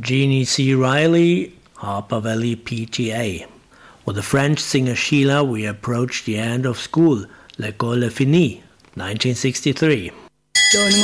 Jeannie C. Riley, Harper Valley PTA. With the French singer Sheila, we approach the end of school, L'école est finie, 1963.